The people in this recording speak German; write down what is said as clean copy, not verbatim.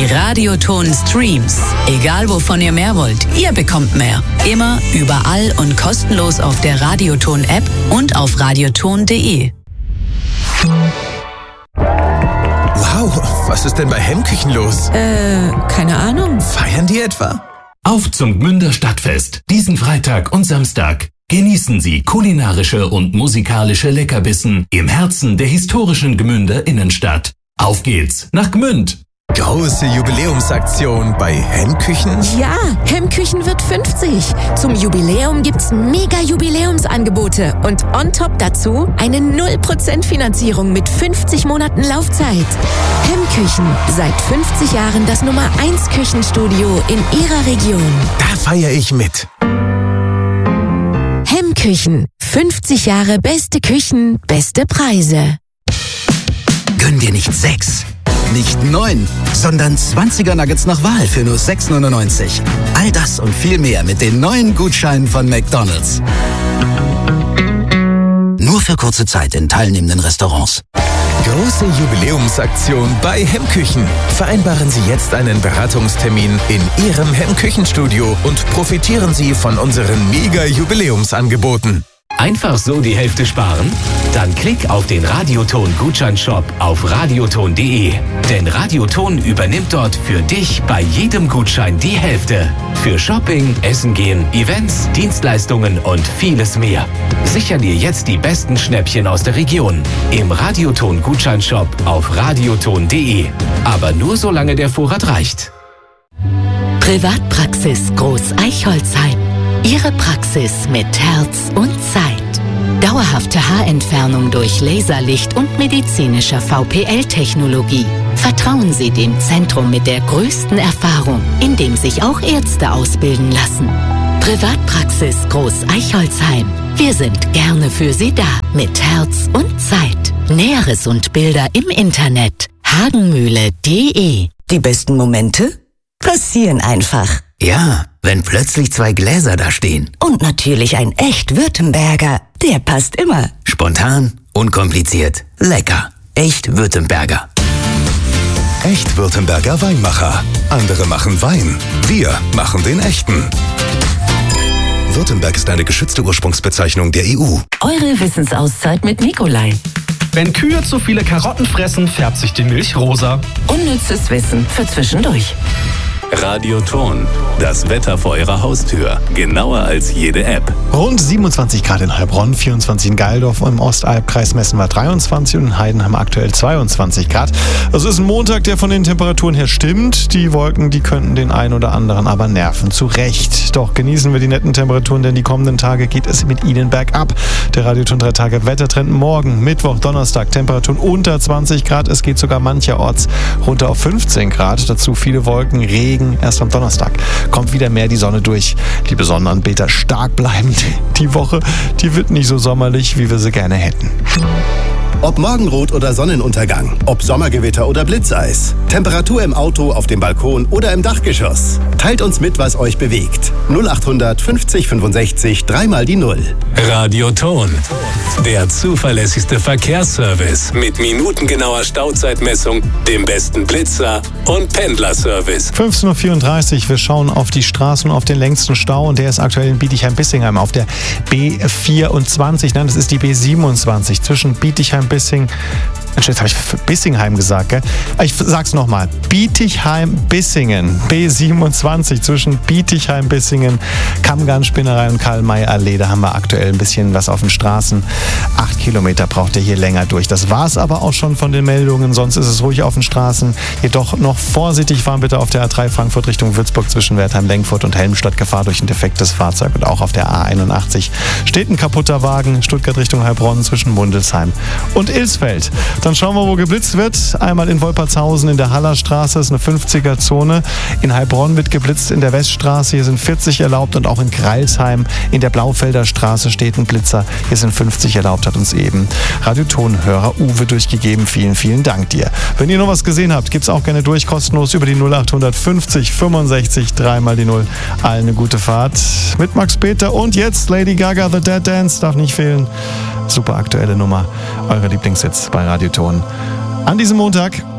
Die Radioton-Streams. Egal wovon ihr mehr wollt, ihr bekommt mehr. Immer, überall und kostenlos auf der Radioton-App und auf radioton.de. Wow, was ist denn bei Hemmküchen los? Keine Ahnung. Feiern die etwa? Auf zum Gmünder Stadtfest, diesen Freitag und Samstag. Genießen Sie kulinarische und musikalische Leckerbissen im Herzen der historischen Gmünder Innenstadt. Auf geht's nach Gmünd! Große Jubiläumsaktion bei Hemmküchen? Ja, Hemmküchen wird 50. Zum Jubiläum gibt's mega Jubiläumsangebote und on top dazu eine 0% Finanzierung mit 50 Monaten Laufzeit. Hemmküchen, seit 50 Jahren das Nummer 1 Küchenstudio in Ihrer Region. Da feiere ich mit. Hemmküchen, 50 Jahre beste Küchen, beste Preise. Gönn dir nicht 6, nicht 9, sondern 20er Nuggets nach Wahl für nur 6,99. All das und viel mehr mit den neuen Gutscheinen von McDonald's. Nur für kurze Zeit in teilnehmenden Restaurants. Große Jubiläumsaktion bei Hemmküchen. Vereinbaren Sie jetzt einen Beratungstermin in Ihrem Hemmküchenstudio und profitieren Sie von unseren Mega-Jubiläumsangeboten. Einfach so die Hälfte sparen? Dann klick auf den Radioton-Gutscheinshop auf radioton.de. Denn Radioton übernimmt dort für dich bei jedem Gutschein die Hälfte. Für Shopping, Essen gehen, Events, Dienstleistungen und vieles mehr. Sicher dir jetzt die besten Schnäppchen aus der Region. Im Radioton-Gutscheinshop auf radioton.de. Aber nur solange der Vorrat reicht. Privatpraxis Groß Eichholzheim. Ihre Praxis mit Herz und Zeit. Dauerhafte Haarentfernung durch Laserlicht und medizinischer VPL-Technologie. Vertrauen Sie dem Zentrum mit der größten Erfahrung, in dem sich auch Ärzte ausbilden lassen. Privatpraxis Groß Eichholzheim. Wir sind gerne für Sie da, mit Herz und Zeit. Näheres und Bilder im Internet. hagenmühle.de. Die besten Momente passieren einfach. Ja, wenn plötzlich 2 Gläser da stehen. Und natürlich ein echt Württemberger. Der passt immer. Spontan, unkompliziert, lecker. Echt Württemberger. Echt Württemberger Weinmacher. Andere machen Wein. Wir machen den echten. Württemberg ist eine geschützte Ursprungsbezeichnung der EU. Eure Wissensauszeit mit Nikolai. Wenn Kühe zu viele Karotten fressen, färbt sich die Milch rosa. Unnützes Wissen für zwischendurch. Radioton. Das Wetter vor Ihrer Haustür. Genauer als jede App. Rund 27 Grad in Heilbronn, 24 in Geildorf, im Ostalbkreis messen wir 23 und in Heidenheim aktuell 22 Grad. Also ist ein Montag, der von den Temperaturen her stimmt. Die Wolken, die könnten den einen oder anderen aber nerven. Zu Recht. Doch genießen wir die netten Temperaturen, denn die kommenden Tage geht es mit Ihnen bergab. Der Radioton 3 Tage Wettertrend morgen, Mittwoch, Donnerstag, Temperaturen unter 20 Grad. Es geht sogar mancherorts runter auf 15 Grad. Dazu viele Wolken, Regen. Erst am Donnerstag kommt wieder mehr die Sonne durch. Liebe Sonnenanbeter, stark bleiben. Die Woche, die wird nicht so sommerlich, wie wir sie gerne hätten. Ob Morgenrot oder Sonnenuntergang, ob Sommergewitter oder Blitzeis, Temperatur im Auto, auf dem Balkon oder im Dachgeschoss. Teilt uns mit, was euch bewegt. 0800 50 65 3 mal die 0. Radioton. Der zuverlässigste Verkehrsservice mit minutengenauer Stauzeitmessung, dem besten Blitzer und Pendlerservice. 15:34 Uhr, wir schauen auf die Straßen, auf den längsten Stau und der ist aktuell in Bietigheim-Bissingheim auf der B24. Nein, das ist die B27 zwischen Bietigheim-Bissingheim. Jetzt habe ich Bissingheim gesagt, gell? Ich sag's nochmal. Bietigheim-Bissingen. B27 zwischen Bietigheim-Bissingen, Kammgarn-Spinnerei und Karl-May-Allee. Da haben wir aktuell ein bisschen was auf den Straßen. 8 Kilometer braucht ihr hier länger durch. Das war's aber auch schon von den Meldungen. Sonst ist es ruhig auf den Straßen. Jedoch noch vorsichtig fahren bitte auf der A3 Frankfurt Richtung Würzburg zwischen Wertheim, Lengfurt und Helmstadt. Gefahr durch ein defektes Fahrzeug. Und auch auf der A81 steht ein kaputter Wagen. Stuttgart Richtung Heilbronn zwischen Mundelsheim und Ilsfeld. Dann schauen wir, wo geblitzt wird. Einmal in Wolpertshausen in der Hallerstraße, ist eine 50er-Zone. In Heilbronn wird geblitzt in der Weststraße, hier sind 40 erlaubt. Und auch in Greilsheim in der Blaufelder Straße steht ein Blitzer. Hier sind 50 erlaubt, hat uns eben Radiotonhörer Uwe durchgegeben. Vielen, vielen Dank dir. Wenn ihr noch was gesehen habt, gibt's auch gerne durch, kostenlos über die 0800 50 65 3 mal die 0. Allen eine gute Fahrt mit Max Peter und jetzt Lady Gaga, The Dead Dance, darf nicht fehlen. Super aktuelle Nummer, eure Lieblingshits bei Radioton. An diesem Montag.